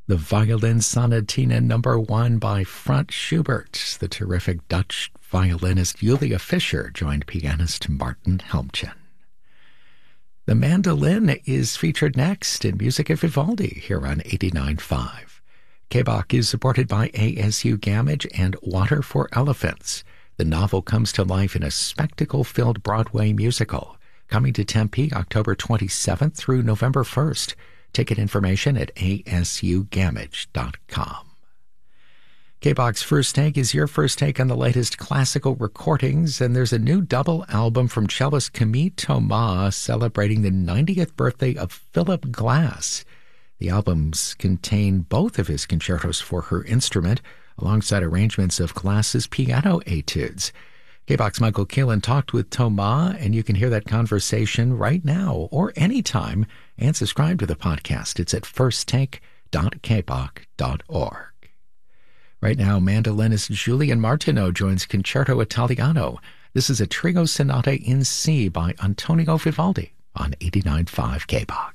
The Violin Sonatina Number 1 by Franz Schubert. The terrific Dutch violinist Julia Fischer joined pianist Martin Helmchen. The mandolin is featured next in Music of Vivaldi here on 89.5. K-Bach is supported by ASU Gamage and Water for Elephants. The novel comes to life in a spectacle-filled Broadway musical, coming to Tempe October 27th through November 1st. Ticket information at asugamage.com. K-Bach's First Take is your first take on the latest classical recordings, and there's a new double album from cellist Camille Thomas celebrating the 90th birthday of Philip Glass. The albums contain both of his concertos for her instrument, alongside arrangements of Glass's piano etudes. K-Bach's Michael Keelan talked with Thomas, and you can hear that conversation right now or anytime and subscribe to the podcast. It's at firsttake.kbach.org. Right now, mandolinist Julian Martineau joins Concerto Italiano. This is a trio sonata in C by Antonio Vivaldi on 89.5 K-Bach.